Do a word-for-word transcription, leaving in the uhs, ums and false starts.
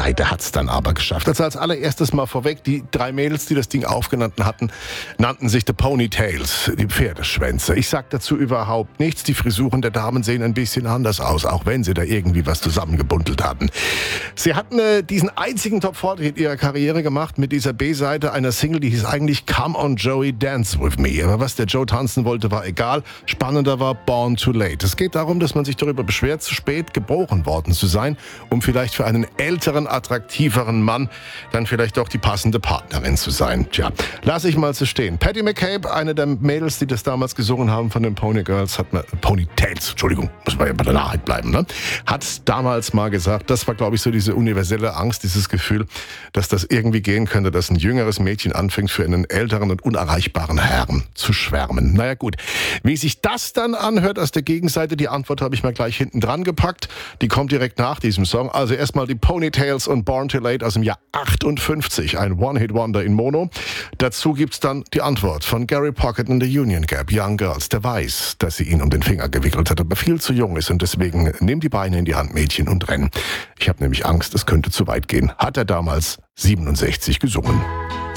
B-Seite hat's dann aber geschafft. Also als allererstes mal vorweg, die drei Mädels, die das Ding aufgenannt hatten, nannten sich The Ponytails, die Pferdeschwänze. Ich sag dazu überhaupt nichts. Die Frisuren der Damen sehen ein bisschen anders aus, auch wenn sie da irgendwie was zusammengebuntelt hatten. Sie hatten äh, diesen einzigen Top-Fortschritt ihrer Karriere gemacht mit dieser B-Seite einer Single, die hieß eigentlich Come on Joey, Dance with Me. Aber was der Joe tanzen wollte, war egal. Spannender war Born Too Late. Es geht darum, dass man sich darüber beschwert, zu spät geboren worden zu sein, um vielleicht für einen älteren, attraktiveren Mann dann vielleicht doch die passende Partnerin zu sein. Tja, lass ich mal so stehen. Patti McCabe, eine der Mädels, die das damals gesungen haben von den Pony Girls, hat man, Ponytails, Entschuldigung, muss man ja bei der Wahrheit bleiben, ne? Hat damals mal gesagt, das war, glaube ich, so diese universelle Angst, dieses Gefühl, dass das irgendwie gehen könnte, dass ein jüngeres Mädchen anfängt, für einen älteren und unerreichbaren Herrn zu schwärmen. Naja gut, wie sich das dann anhört aus der Gegenseite, die Antwort habe ich mal gleich hinten dran gepackt. Die kommt direkt nach diesem Song. Also erstmal die Ponytails und Born Too Late aus dem Jahr achtundfünfzig, ein One-Hit-Wonder in Mono. Dazu gibt's dann die Antwort von Gary Pocket in The Union Gap, Young Girls, der weiß, dass sie ihn um den Finger gewickelt hat, aber viel zu jung ist und deswegen nimm die Beine in die Hand, Mädchen, und renn. Ich habe nämlich Angst, es könnte zu weit gehen. Hat er damals siebenundsechzig gesungen.